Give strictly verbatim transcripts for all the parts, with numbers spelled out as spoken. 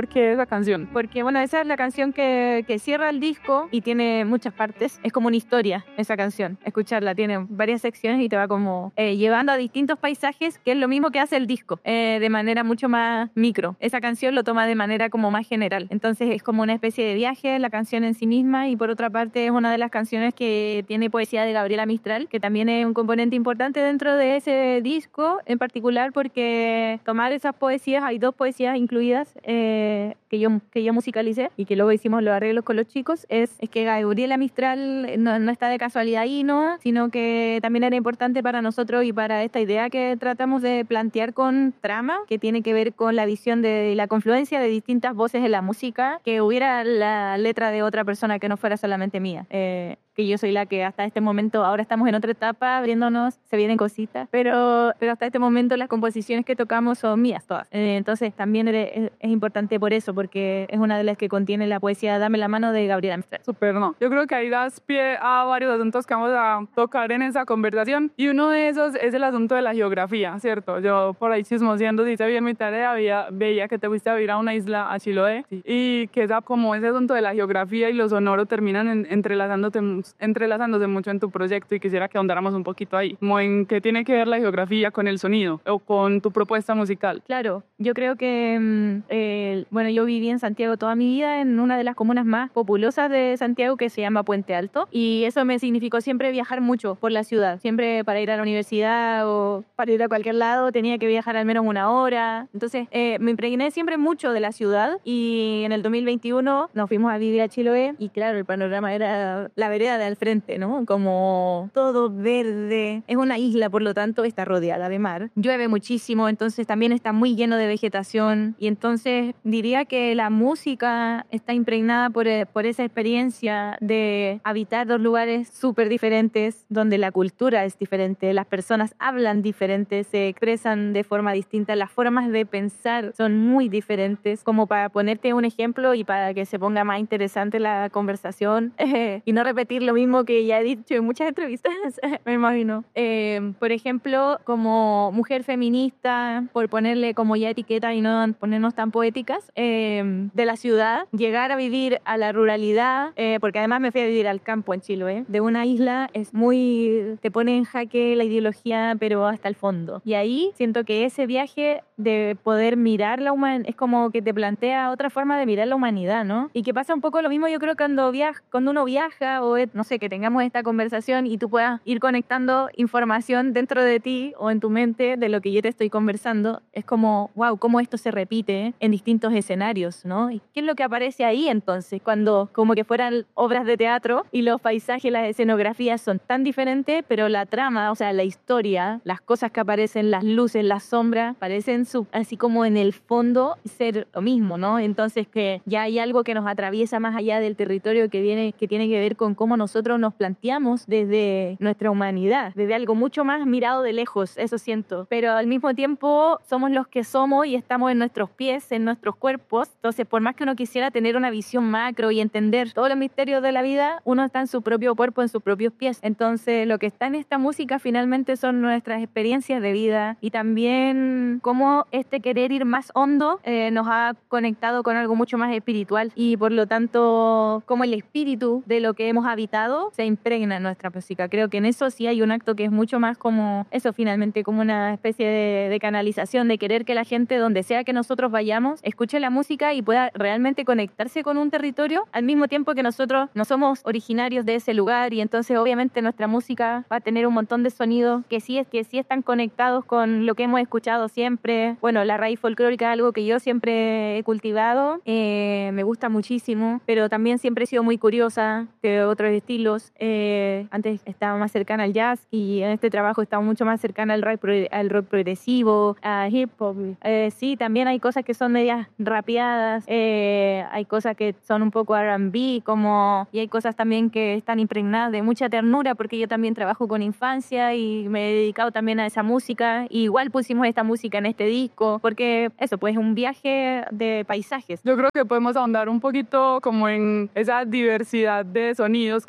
¿Por qué esa canción? Porque, bueno, esa es la canción que, que cierra el disco y tiene muchas partes. Es como una historia esa canción. Escucharla tiene varias secciones y te va como eh, llevando a distintos paisajes, que es lo mismo que hace el disco, eh, de manera mucho más micro. Esa canción lo toma de manera como más general. Entonces es como una especie de viaje la canción en sí misma, y por otra parte es una de las canciones que tiene poesía de Gabriela Mistral, que también es un componente importante dentro de ese disco en particular, porque tomar esas poesías, hay dos poesías incluidas eh, que, yo, que yo musicalicé y que luego hicimos los arreglos con los chicos, es, es que Gabriela Mistral no, no está de casualidad ahí, ¿no? Sino que también era importante para nosotros y para esta idea que tratamos de plantear con Trama, que tiene que ver con la visión de la confluencia de distintas voces en la música, que hubiera la letra de otra persona que no fuera solamente mía. Eh, que yo soy la que hasta este momento, ahora estamos en otra etapa, abriéndonos, se vienen cositas, pero, pero hasta este momento las composiciones que tocamos son mías todas. Eh, entonces también es, es importante por eso, porque es una de las que contiene la poesía Dame la mano de Gabriela Mistral. Súper, no. Yo creo que ahí das pie a varios asuntos que vamos a tocar en esa conversación, y uno de esos es el asunto de la geografía, ¿cierto? Yo por ahí chismoseando, si hice bien mi tarea, veía, veía que te fuiste a vivir a una isla, a Chiloé, sí, y que esa, como ese asunto de la geografía y lo sonoro terminan en, entrelazándote entrelazándose mucho en tu proyecto, y quisiera que ahondáramos un poquito ahí, como en qué tiene que ver la geografía con el sonido o con tu propuesta musical. Claro, yo creo que, eh, bueno, yo viví en Santiago toda mi vida, en una de las comunas más populosas de Santiago que se llama Puente Alto, y eso me significó siempre viajar mucho por la ciudad, siempre para ir a la universidad o para ir a cualquier lado tenía que viajar al menos una hora, entonces eh, me impregné siempre mucho de la ciudad, y en el dos mil veintiuno nos fuimos a vivir a Chiloé, y claro, el panorama era la vereda de al frente, ¿no? Como todo verde. Es una isla, por lo tanto, está rodeada de mar. Llueve muchísimo, entonces también está muy lleno de vegetación. Y entonces diría que la música está impregnada por, por esa experiencia de habitar dos lugares súper diferentes, donde la cultura es diferente, las personas hablan diferentes, se expresan de forma distinta, las formas de pensar son muy diferentes. Como para ponerte un ejemplo y para que se ponga más interesante la conversación y no repetir lo mismo que ya he dicho en muchas entrevistas, me imagino. Eh, por ejemplo, como mujer feminista, por ponerle como ya etiqueta y no ponernos tan poéticas, eh, de la ciudad, llegar a vivir a la ruralidad, eh, porque además me fui a vivir al campo en Chiloé, de una isla es muy, te pone en jaque la ideología, pero hasta el fondo. Y ahí siento que ese viaje de poder mirar la humanidad es como que te plantea otra forma de mirar la humanidad, ¿no? Y que pasa un poco lo mismo, yo creo, cuando, viaja, cuando uno viaja o, no sé, que tengamos esta conversación y tú puedas ir conectando información dentro de ti o en tu mente de lo que yo te estoy conversando. Es como, wow, cómo esto se repite en distintos escenarios, ¿no? ¿Y qué es lo que aparece ahí entonces? Cuando como que fueran obras de teatro y los paisajes, las escenografías son tan diferentes, pero la trama, o sea, la historia, las cosas que aparecen, las luces, las sombras, parecen sub, así como en el fondo ser lo mismo, ¿no? Entonces que ya hay algo que nos atraviesa más allá del territorio, que viene, que tiene que ver con cómo nosotros nos planteamos desde nuestra humanidad, desde algo mucho más mirado de lejos, eso siento. Pero al mismo tiempo somos los que somos y estamos en nuestros pies, en nuestros cuerpos. Entonces, por más que uno quisiera tener una visión macro y entender todos los misterios de la vida, uno está en su propio cuerpo, en sus propios pies. Entonces, lo que está en esta música finalmente son nuestras experiencias de vida, y también cómo este querer ir más hondo eh, nos ha conectado con algo mucho más espiritual, y por lo tanto, como el espíritu de lo que hemos habitado se impregna en nuestra música. Creo que en eso sí hay un acto que es mucho más como eso, finalmente, como una especie de, de canalización, de querer que la gente, donde sea que nosotros vayamos, escuche la música y pueda realmente conectarse con un territorio, al mismo tiempo que nosotros no somos originarios de ese lugar, y entonces obviamente nuestra música va a tener un montón de sonidos que sí, es, que sí están conectados con lo que hemos escuchado siempre. Bueno, la raíz folclórica es algo que yo siempre he cultivado, eh, me gusta muchísimo, pero también siempre he sido muy curiosa de otros estilos. Eh, antes estaba más cercana al jazz, y en este trabajo estaba mucho más cercana al rock, al rock progresivo, a hip hop. Eh, sí, también hay cosas que son medias rapeadas, eh, hay cosas que son un poco R and B, como, y hay cosas también que están impregnadas de mucha ternura, porque yo también trabajo con infancia y me he dedicado también a esa música, y igual pusimos esta música en este disco, porque eso, pues es un viaje de paisajes. Yo creo que podemos ahondar un poquito como en esa diversidad de sonidos que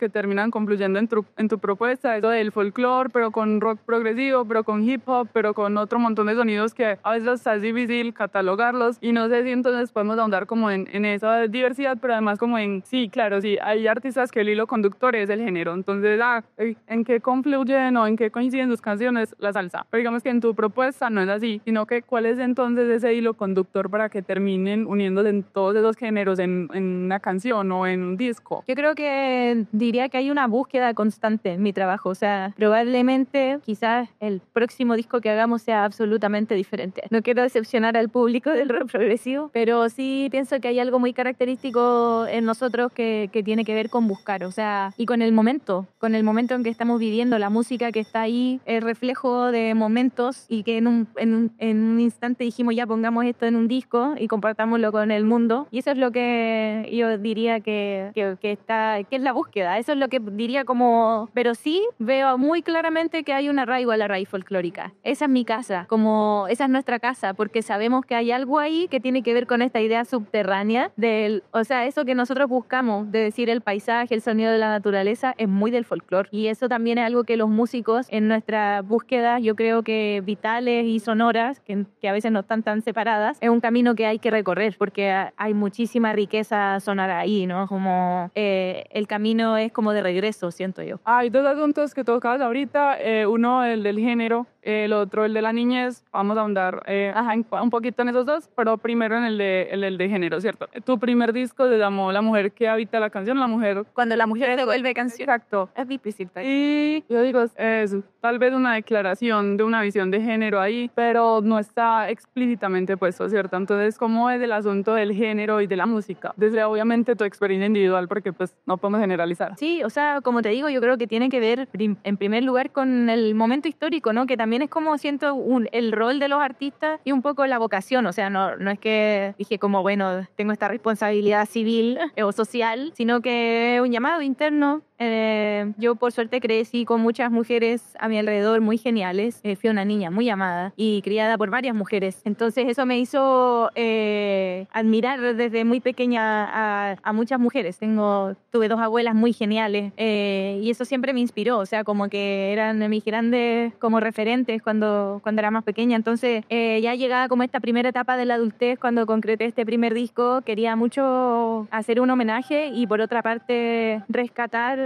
que terminan confluyendo en tu, en tu propuesta, eso del folclore, pero con rock progresivo, pero con hip hop, pero con otro montón de sonidos que a veces está difícil catalogarlos, y no sé si entonces podemos ahondar como en, en esa diversidad, pero además como en, sí, claro, sí, hay artistas que el hilo conductor es el género, entonces, ah, ¿en qué confluyen o en qué coinciden sus canciones? La salsa. Pero digamos que en tu propuesta no es así, sino que ¿cuál es entonces ese hilo conductor para que terminen uniéndose en todos esos géneros en, en una canción o en un disco? Yo creo que diría que hay una búsqueda constante en mi trabajo, o sea, probablemente quizás el próximo disco que hagamos sea absolutamente diferente. No quiero decepcionar al público del rock progresivo, pero sí pienso que hay algo muy característico en nosotros que, que tiene que ver con buscar, o sea, y con el momento, con el momento en que estamos viviendo. La música que está ahí es reflejo de momentos y que en un, en un, en un instante dijimos ya pongamos esto en un disco y compartámoslo con el mundo, y eso es lo que yo diría que, que, que, está, que es la búsqueda, eso es lo que diría como, pero sí veo muy claramente que hay un arraigo a la raíz folclórica. Esa es mi casa, como esa es nuestra casa, porque sabemos que hay algo ahí que tiene que ver con esta idea subterránea del, o sea, eso que nosotros buscamos de decir el paisaje, el sonido de la naturaleza, es muy del folclore, y eso también es algo que los músicos en nuestra búsqueda, yo creo que vitales y sonoras, que, que a veces no están tan separadas, es un camino que hay que recorrer, porque hay muchísima riqueza sonora ahí, ¿no? Como eh, el camino es como de regreso, siento yo. Hay dos asuntos que tocabas ahorita, eh, uno el del género, el otro el de la niñez. Vamos a ahondar eh, ajá, un poquito en esos dos, pero primero en el de, el, el de género, ¿cierto? Tu primer disco se llamó La mujer que habita la canción, la mujer... Cuando la mujer se vuelve canción. Exacto. Es difícil. Y yo digo, es tal vez una declaración de una visión de género ahí, pero no está explícitamente puesto, ¿cierto? Entonces, ¿cómo es el asunto del género y de la música? Desde obviamente tu experiencia individual, porque pues no podemos generalizar. Sí, o sea, como te digo, yo creo que tiene que ver prim- en primer lugar con el momento histórico, ¿no? Que también es como siento un, el rol de los artistas y un poco la vocación, o sea, no, no es que dije como, bueno, tengo esta responsabilidad civil o social, sino que es un llamado interno. Eh, yo por suerte crecí con muchas mujeres a mi alrededor muy geniales. Eh, fui una niña muy amada y criada por varias mujeres. Entonces eso me hizo eh, admirar desde muy pequeña a, a muchas mujeres. Tengo, tuve dos abuelas muy geniales eh, y eso siempre me inspiró. O sea, como que eran mis grandes como referentes cuando, cuando era más pequeña. Entonces eh, ya llegaba como esta primera etapa de la adultez cuando concreté este primer disco. Quería mucho hacer un homenaje y por otra parte rescatar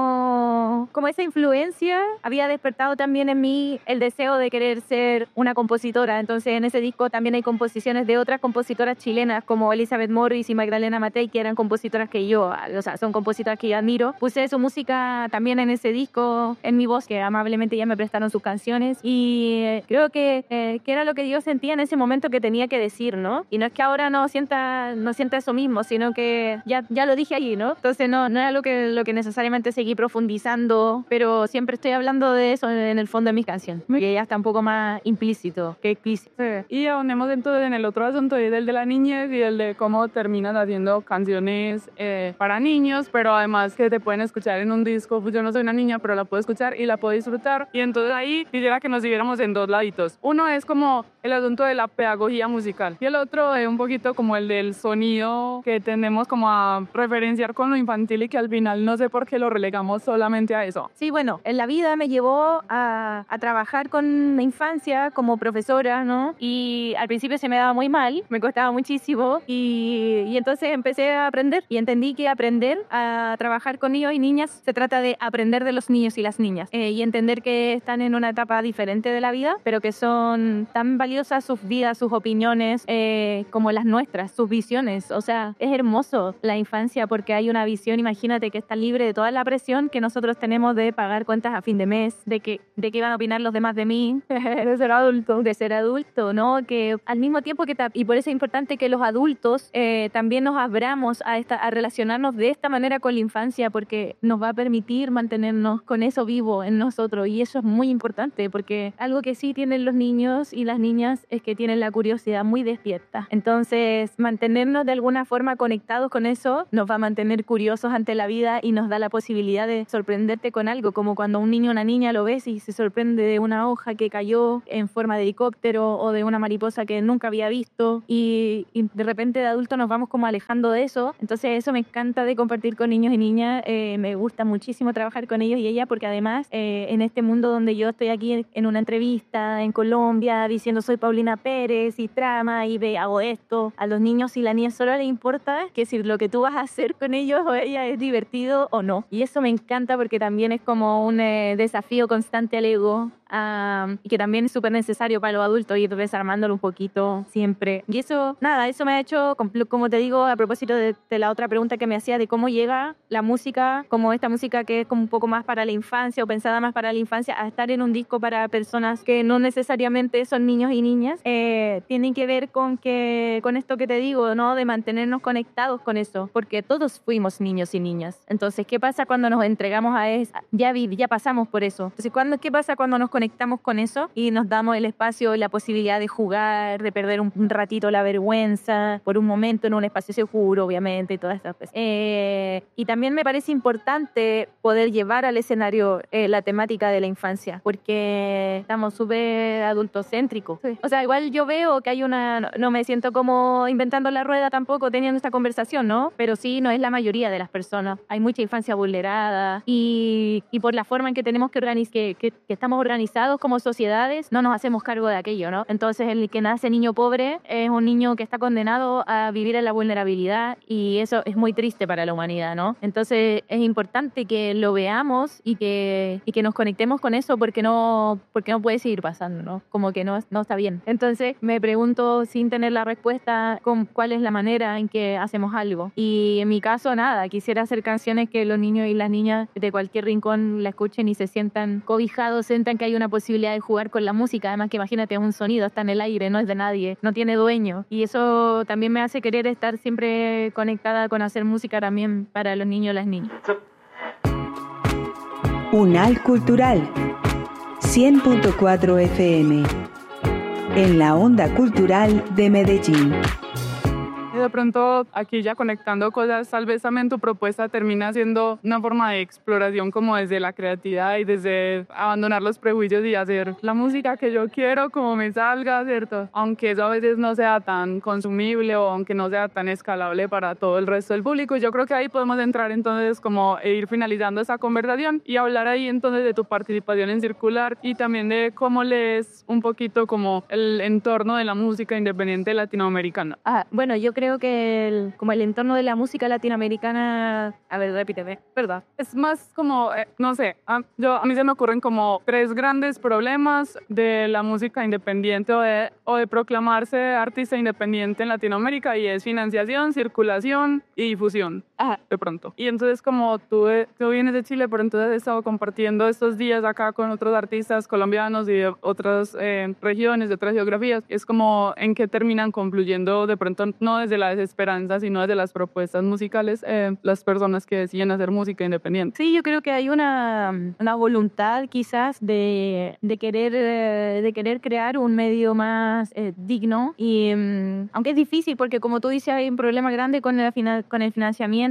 como, como esa influencia había despertado también en mí el deseo de querer ser una compositora. Entonces en ese disco también hay composiciones de otras compositoras chilenas como Elizabeth Morris y Magdalena Matei, que eran compositoras que yo, o sea, son compositoras que yo admiro. Puse su música también en ese disco, en mi voz, que amablemente ya me prestaron sus canciones, y eh, creo que, eh, que era lo que yo sentía en ese momento que tenía que decir, ¿no? Y no es que ahora no sienta, no sienta eso mismo, sino que ya, ya lo dije allí, ¿no? Entonces no, no era lo que, lo que necesariamente seguí profundizando, pero siempre estoy hablando de eso en el fondo de mis canciones, que ya está un poco más implícito que explícito. Sí. Y ahondemos entonces en el otro asunto, y el de la niñez y el de cómo terminas haciendo canciones eh, para niños, pero además que te pueden escuchar en un disco. Pues yo no soy una niña, pero la puedo escuchar y la puedo disfrutar, y entonces ahí quisiera que nos diviéramos en dos laditos. Uno es como el asunto de la pedagogía musical y el otro es un poquito como el del sonido, que tendemos como a referenciar con lo infantil y que al final no sé por qué lo relegamos solamente a eso. Sí, bueno, en la vida me llevó a, a trabajar con la infancia como profesora, ¿no? Y al principio se me daba muy mal, me costaba muchísimo, y, y entonces empecé a aprender y entendí que aprender a trabajar con niños y niñas se trata de aprender de los niños y las niñas eh, y entender que están en una etapa diferente de la vida, pero que son tan valiosas sus vidas, sus opiniones, eh, como las nuestras, sus visiones. O sea, es hermoso la infancia porque hay una visión, imagínate, que está libre de toda la presión que nosotros tenemos de pagar cuentas a fin de mes, de que, de qué van a opinar los demás de mí, de ser adulto, de ser adulto, ¿no? Que al mismo tiempo que, y por eso es importante que los adultos eh, también nos abramos a, esta, a relacionarnos de esta manera con la infancia, porque nos va a permitir mantenernos con eso vivo en nosotros, y eso es muy importante, porque algo que sí tienen los niños y las niñas es que tienen la curiosidad muy despierta. Entonces, mantenernos de alguna forma conectados con eso nos va a mantener curiosos ante la vida y nos da la la posibilidad de sorprenderte con algo, como cuando un niño o una niña lo ves y se sorprende de una hoja que cayó en forma de helicóptero o de una mariposa que nunca había visto y, y de repente de adulto nos vamos como alejando de eso. Entonces eso me encanta de compartir con niños y niñas, eh, me gusta muchísimo trabajar con ellos y ella porque además eh, en este mundo donde yo estoy aquí en una entrevista en Colombia diciendo soy Paulina Pérez y trama y ve, hago esto, a los niños y la niña solo le importa que si lo que tú vas a hacer con ellos o ella es divertido o no. Y eso me encanta porque también es como un eh, desafío constante al ego. Um, y que también es súper necesario para los adultos ir desarmándolo un poquito siempre. Y eso, nada, eso me ha hecho, como te digo, a propósito de, de la otra pregunta que me hacía de cómo llega la música, como esta música que es como un poco más para la infancia o pensada más para la infancia, a estar en un disco para personas que no necesariamente son niños y niñas, eh, tienen que ver con, que, con esto que te digo, ¿no? De mantenernos conectados con eso, porque todos fuimos niños y niñas. Entonces, ¿qué pasa cuando nos entregamos a eso? Ya, ya pasamos por eso. Entonces, ¿cuándo, ¿qué pasa cuando nos conectamos con eso y nos damos el espacio y la posibilidad de jugar, de perder un, un ratito la vergüenza por un momento en un espacio seguro, obviamente, y todas estas cosas? Eh, y también me parece importante poder llevar al escenario eh, la temática de la infancia, porque estamos súper adultocéntricos. Sí. O sea, igual yo veo que hay una... No, no me siento como inventando la rueda tampoco teniendo esta conversación, ¿no? Pero sí, no es la mayoría de las personas. Hay mucha infancia vulnerada y, y por la forma en que tenemos que organizar, que, que, que estamos organizados como sociedades, no nos hacemos cargo de aquello, ¿no? Entonces el que nace niño pobre es un niño que está condenado a vivir en la vulnerabilidad y eso es muy triste para la humanidad, ¿no? Entonces es importante que lo veamos y que, y que nos conectemos con eso porque no, porque no puede seguir pasando, ¿no? Como que no, no está bien. Entonces me pregunto sin tener la respuesta con cuál es la manera en que hacemos algo. Y en mi caso, nada, quisiera hacer canciones que los niños y las niñas de cualquier rincón la escuchen y se sientan cobijados, sientan que hay una posibilidad de jugar con la música. Además que imagínate, es un sonido, está en el aire, no es de nadie, no tiene dueño. Y eso también me hace querer estar siempre conectada con hacer música también para los niños y las niñas. Unal Cultural cien punto cuatro F M en la onda cultural de Medellín. De pronto aquí ya conectando cosas, tal vez también tu propuesta termina siendo una forma de exploración como desde la creatividad y desde abandonar los prejuicios y hacer la música que yo quiero como me salga, ¿cierto? Aunque eso a veces no sea tan consumible o aunque no sea tan escalable para todo el resto del público. Y yo creo que ahí podemos entrar entonces como e ir finalizando esa conversación y hablar ahí entonces de tu participación en Circular y también de cómo lees un poquito como el entorno de la música independiente latinoamericana. Ah, bueno, yo creo que el, como el entorno de la música latinoamericana, a ver, repíteme, ¿verdad? Es más como, eh, no sé, a, yo, a mí se me ocurren como tres grandes problemas de la música independiente o de, o de proclamarse artista independiente en Latinoamérica y es financiación, circulación y difusión. Ajá. De pronto. Y entonces como tú, tú vienes de Chile, pero entonces he estado compartiendo estos días acá con otros artistas colombianos y de otras eh, regiones, de otras geografías, es como en qué terminan concluyendo de pronto no desde la desesperanza, sino desde las propuestas musicales, eh, las personas que deciden hacer música independiente. Sí, yo creo que hay una, una voluntad quizás de, de, querer, de querer crear un medio más eh, digno y um, aunque es difícil porque como tú dices hay un problema grande con el, con el financiamiento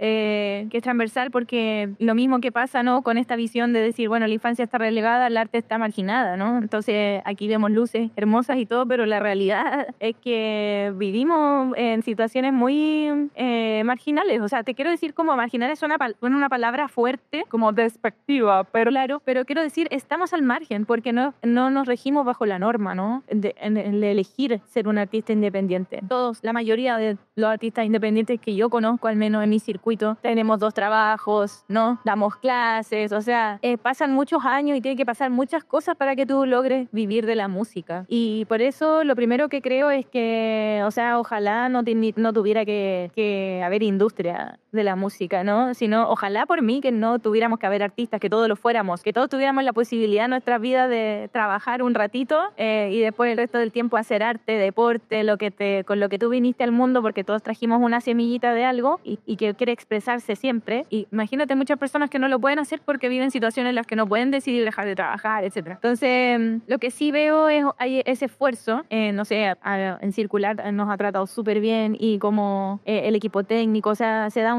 eh, que es transversal porque lo mismo que pasa, ¿no? Con esta visión de decir, bueno, la infancia está relegada, el arte está marginada, ¿no? Entonces aquí vemos luces hermosas y todo, pero la realidad es que vivimos en situaciones muy eh, marginales. O sea, te quiero decir como marginales suena una palabra fuerte, como despectiva, pero claro, pero quiero decir, estamos al margen porque no, no nos regimos bajo la norma, ¿no? De, en, en elegir ser un artista independiente. Todos, la mayoría de los artistas independientes que yo conozco, al menos en mi circuito, tenemos dos trabajos, ¿no? Damos clases, o sea, eh, pasan muchos años y tiene que pasar muchas cosas para que tú logres vivir de la música. Y por eso lo primero que creo es que, o sea, ojalá no, no tuviera que, que haber industria de la música, ¿no? Sino, ojalá por mí que no tuviéramos que haber artistas, que todos lo fuéramos, que todos tuviéramos la posibilidad en nuestra vida de trabajar un ratito eh, y después el resto del tiempo hacer arte, deporte, lo que te, con lo que tú viniste al mundo, porque todos trajimos una semillita de algo y, y que quiere expresarse siempre. Y imagínate muchas personas que no lo pueden hacer porque viven situaciones en las que no pueden decidir dejar de trabajar, etcétera. Entonces, lo que sí veo es hay ese esfuerzo, eh, no sé, a, en Circular nos ha tratado súper bien y como eh, el equipo técnico, o sea, se da un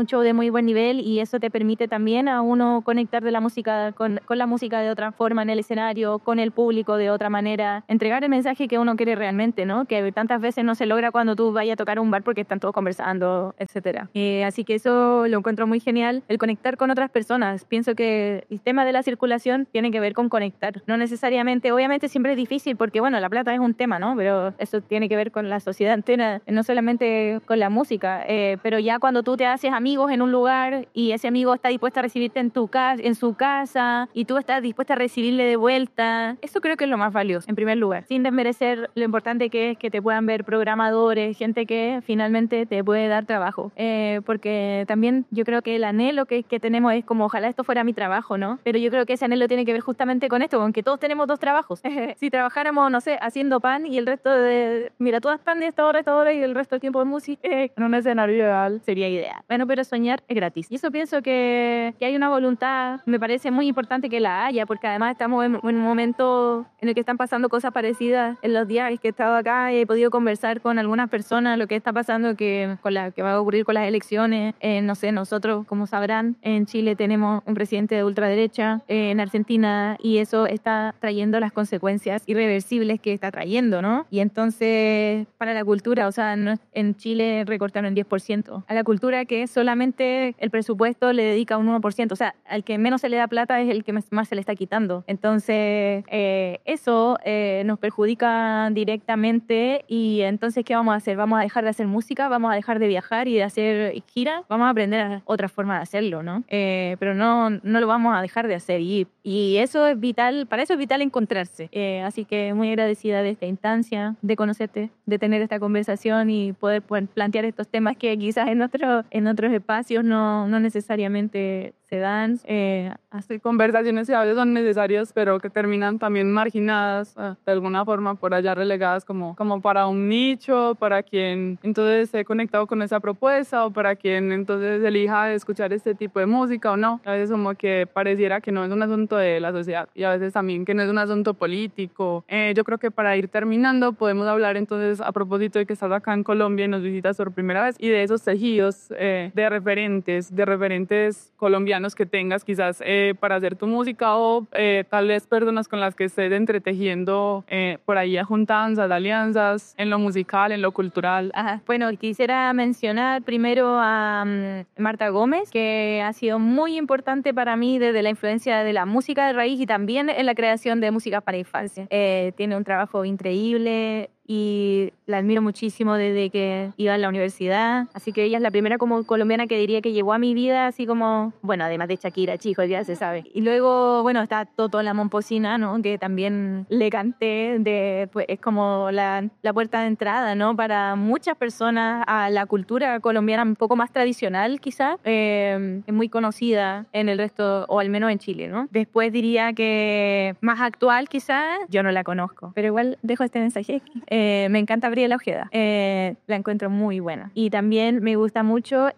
show de muy buen nivel y eso te permite también a uno conectar de la música con, con la música de otra forma en el escenario, con el público de otra manera, entregar el mensaje que uno quiere realmente, ¿no? Que tantas veces no se logra cuando tú vayas a tocar a un bar porque están todos conversando, etcétera. Eh, así que eso lo encuentro muy genial, el conectar con otras personas. Pienso que el tema de la circulación tiene que ver con conectar, no necesariamente, obviamente siempre es difícil porque, bueno, la plata es un tema, ¿no? Pero eso tiene que ver con la sociedad entera, no solamente con la música, eh, pero ya cuando tú te haces amigos en un lugar y ese amigo está dispuesto a recibirte en, tu casa, en su casa y tú estás dispuesta a recibirle de vuelta, eso creo que es lo más valioso, en primer lugar, sin desmerecer lo importante que es que te puedan ver programadores, gente que finalmente te puede dar trabajo, eh, porque también yo creo que el anhelo que, que tenemos es como ojalá esto fuera mi trabajo, ¿no? Pero yo creo que ese anhelo tiene que ver justamente con esto, con que todos tenemos dos trabajos. Si trabajáramos, no sé, haciendo pan y el resto de, mira, tú haces pan de esta hora, esta hora y el resto del tiempo de música, eh, en un escenario ideal sería ideal. Bueno, pero soñar es gratis. Y eso pienso que, que hay una voluntad, me parece muy importante que la haya, porque además estamos en, en un momento en el que están pasando cosas parecidas. En los días que he estado acá he podido conversar con algunas personas lo que está pasando que, con la, que va a ocurrir con las elecciones. Eh, no sé, nosotros, como sabrán, en Chile tenemos un presidente de ultraderecha, eh, en Argentina, y eso está trayendo las consecuencias irreversibles que está trayendo, ¿no? Y entonces, para la cultura, o sea, no, en Chile recortaron el diez por ciento. A la cultura que solamente el presupuesto le dedica un uno por ciento. O sea, al que menos se le da plata es el que más se le está quitando. Entonces, eh, eso eh, nos perjudica directamente y entonces, ¿qué vamos a hacer? ¿Vamos a dejar de hacer música? ¿Vamos a dejar de viajar y de hacer giras? Vamos a aprender otra forma de hacerlo, ¿no? Eh, pero no, no lo vamos a dejar de hacer y, y eso es vital, para eso es vital encontrarse. Eh, así que muy agradecida de esta instancia, de conocerte, de tener esta conversación y poder pues, plantear estos temas que quizás en, otro, en otros espacios no, no necesariamente se dan. Eh, así conversaciones que a veces son necesarias, pero que terminan también marginadas, eh, de alguna forma por allá relegadas como, como para un nicho, para quien entonces esté conectado con esa propuesta o para quien entonces elija escuchar este tipo de música o no. A veces como que pareciera que no es un asunto de la sociedad y a veces también que no es un asunto político. Eh, yo creo que para ir terminando podemos hablar entonces a propósito de que estás acá en Colombia y nos visitas por primera vez y de esos tejidos eh, de referentes, de referentes colombianos que tengas quizás eh, para hacer tu música o eh, tal vez personas con las que estés entretejiendo eh, por ahí juntanzas, alianzas en lo musical, en lo cultural. Ajá. Bueno, quisiera mencionar primero a um, Marta Gómez, que ha sido muy importante para mí desde la influencia de la música de raíz y también en la creación de música para infancia. Eh, tiene un trabajo increíble y la admiro muchísimo desde que iba a la universidad, así que ella es la primera como colombiana que diría que llegó a mi vida así como, bueno, además de Shakira, chicos, ya se sabe. Y luego, bueno, está Toto La Momposina, ¿no? Que también le canté, de, pues, es como la, la puerta de entrada, ¿no? Para muchas personas a la cultura colombiana un poco más tradicional, quizás, eh, es muy conocida en el resto, o al menos en Chile, ¿no? Después diría que más actual, quizás, yo no la conozco, pero igual dejo este mensaje aquí. Eh, me encanta Briela Ojeda, eh, la encuentro muy buena. Y también me gusta mucho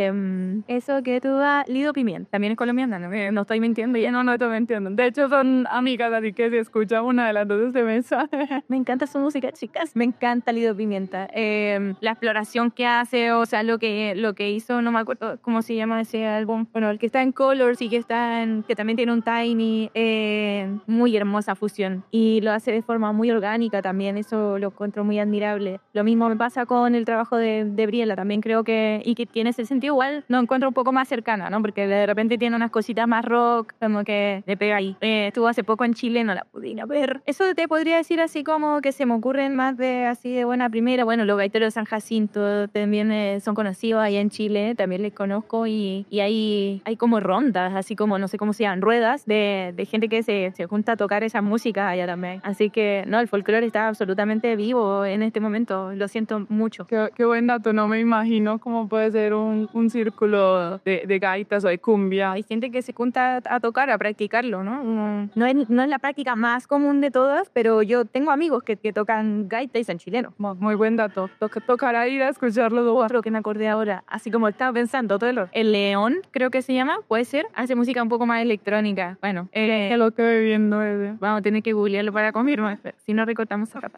eh, eso que tú das, Lido Pimienta. También es colombiana, no, no estoy mintiendo. Ya no, no estoy mintiendo. De hecho, son amigas, así que si escucha una de las dos de mesa. Me encanta su música, chicas. Me encanta Lido Pimienta. Eh, la exploración que hace, o sea, lo que, lo que hizo, no me acuerdo cómo se llama ese álbum. Bueno, el que está en Colors y que, está en, que también tiene un Tiny. Eh, muy hermosa fusión. Y lo hace de forma muy orgánica también. Eso lo encuentro muy admirable. Lo mismo me pasa con el trabajo de, de Briela, también creo que, y que tiene ese sentido igual, lo encuentro un poco más cercana, ¿no? Porque de repente tiene unas cositas más rock, como que le pega ahí. Eh, estuvo hace poco en Chile, no la pude ir a ver. Eso te podría decir así como que se me ocurren más de así de buena primera. Bueno, los gaiteros de San Jacinto también eh, son conocidos allá en Chile, también les conozco y, y hay, hay como rondas, así como, no sé cómo se llaman, ruedas de, de gente que se, se junta a tocar esa música allá también. Así que, no, el folclore está absolutamente vivo en este momento, lo siento mucho. Qué, qué buen dato, no me imagino cómo puede ser un, un círculo de, de gaitas o de cumbia. Hay gente que se junta a tocar, a practicarlo, ¿no? No, no, es, no es la práctica más común de todas, pero yo tengo amigos que, que tocan gaita y son chilenos. Muy buen dato, Toca, tocará ir a escucharlo. Otro que me acordé ahora, así como estaba pensando todo el El León, creo que se llama, puede ser, hace música un poco más electrónica. Bueno, eh, es lo que estoy viendo ese. Vamos a tener que googlearlo para confirmar, si no recortamos acá. No, yo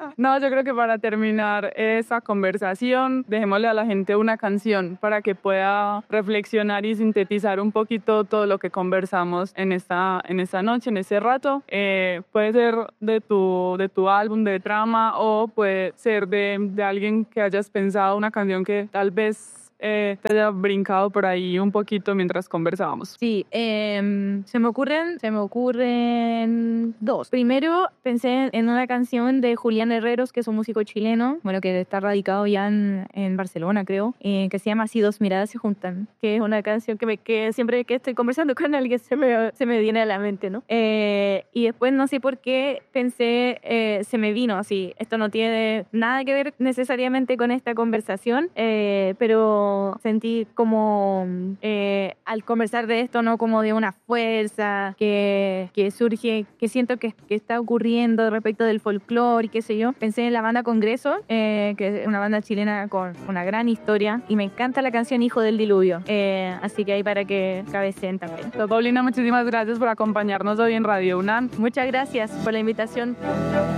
yo creo que para terminar esa conversación, dejémosle a la gente una canción para que pueda reflexionar y sintetizar un poquito todo lo que conversamos en esta, en esta noche, en este rato. Eh, puede ser de tu, de tu álbum, de trama, o puede ser de, de alguien que hayas pensado, una canción que tal vez Eh, te haya brincado por ahí un poquito mientras conversábamos. Sí, eh, se me ocurren, se me ocurren dos. Primero pensé en una canción de Julián Herreros, que es un músico chileno, bueno, que está radicado ya en, en Barcelona, creo, eh, que se llama Si dos miradas se juntan, que es una canción que, me, que siempre que estoy conversando con alguien se me, se me viene a la mente, ¿no? Eh, y después no sé por qué pensé, eh, se me vino así, esto no tiene nada que ver necesariamente con esta conversación, eh, pero sentí como eh, al conversar de esto, no como de una fuerza que, que surge, que siento que, que está ocurriendo respecto del folclore y qué sé yo. Pensé en la banda Congreso, eh, que es una banda chilena con una gran historia, y me encanta la canción Hijo del Diluvio, eh, así que ahí para que cabeceen también. Entonces, Paulina, muchísimas gracias por acompañarnos hoy en Radio UNAM. Muchas gracias por la invitación.